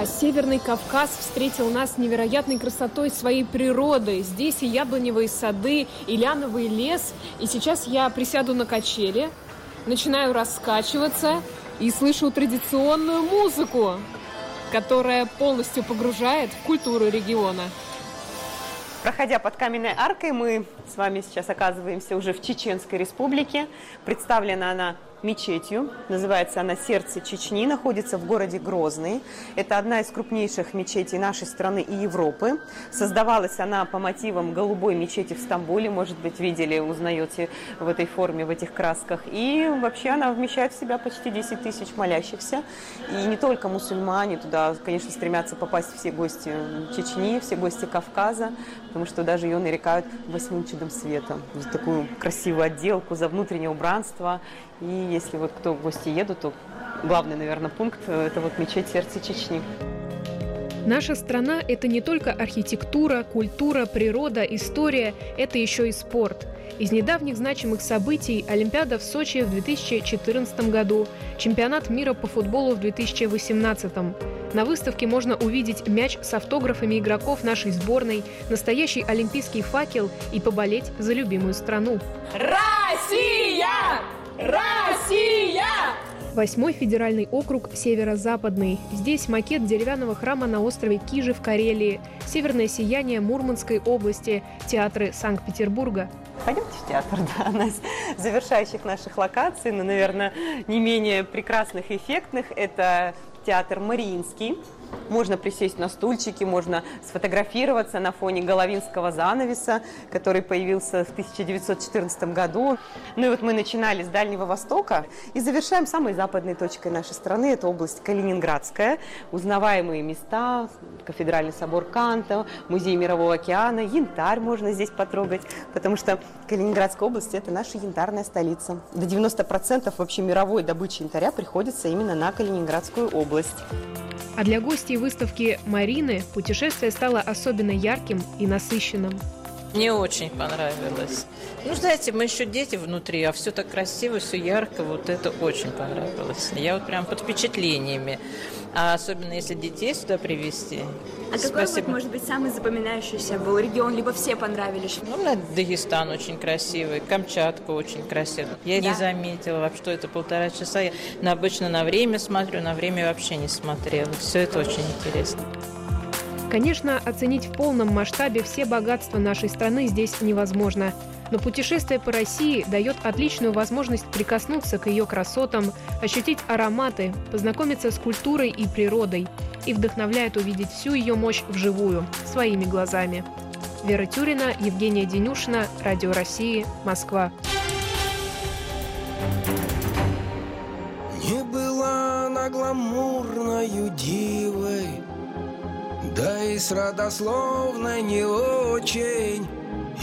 Северный Кавказ встретил нас невероятной красотой своей природы. Здесь и яблоневые сады, и ляновый лес. И сейчас я присяду на качели, начинаю раскачиваться и слышу традиционную музыку, которая полностью погружает в культуру региона. Проходя под Каменной аркой, мы с вами сейчас оказываемся уже в Чеченской республике. Представлена она мечетью. Называется она «Сердце Чечни», находится в городе Грозный. Это одна из крупнейших мечетей нашей страны и Европы. Создавалась она по мотивам голубой мечети в Стамбуле. Может быть, видели, узнаете в этой форме, в этих красках. И вообще она вмещает в себя почти 10 тысяч молящихся. И не только мусульмане. Туда, конечно, стремятся попасть все гости Чечни, все гости Кавказа, потому что даже ее нарекают 8 чудом света. За такую красивую отделку, за внутреннее убранство. И если вот кто в гости едут, то главный, наверное, пункт – это вот мечеть «Сердце Чечни». Наша страна – это не только архитектура, культура, природа, история, это еще и спорт. Из недавних значимых событий – Олимпиада в Сочи в 2014 году, чемпионат мира по футболу в 2018. На выставке можно увидеть мяч с автографами игроков нашей сборной, настоящий олимпийский факел и поболеть за любимую страну. Россия! Россия! 8-й федеральный округ Северо-Западный. Здесь макет деревянного храма на острове Кижи в Карелии, северное сияние Мурманской области, театры Санкт-Петербурга. Пойдемте в театр, да, одна из завершающих наших локаций, но, наверное, не менее прекрасных и эффектных. Это театр Мариинский. Можно присесть на стульчики, можно сфотографироваться на фоне головинского занавеса, который появился в 1914 году. Ну и вот мы начинали с Дальнего Востока и завершаем самой западной точкой нашей страны. Это область Калининградская. Узнаваемые места, кафедральный собор Канта, музей Мирового океана, янтарь можно здесь потрогать, потому что Калининградская область – это наша янтарная столица. До 90% вообще мировой добычи янтаря приходится именно на Калининградскую область. А для гостей выставки «Марины» путешествие стало особенно ярким и насыщенным. Мне очень понравилось. Ну, знаете, мы еще дети внутри, а все так красиво, все ярко. Вот это очень понравилось. Я вот прям под впечатлениями. А особенно если детей сюда привезти. А какой, вот, может быть, самый запоминающийся был регион, либо все понравились? Ну, Дагестан очень красивый, Камчатка очень красивая. Я не заметила вообще, что это 1,5 часа. Я обычно на время смотрю, на время вообще не смотрела. Все это очень интересно. Конечно, оценить в полном масштабе все богатства нашей страны здесь невозможно. Но путешествие по России дает отличную возможность прикоснуться к ее красотам, ощутить ароматы, познакомиться с культурой и природой и вдохновляет увидеть всю ее мощь вживую, своими глазами. Вера Тюрина, Евгения Денюшина, Радио России, Москва. Не была она гламурною дивой, да и с родословной не очень.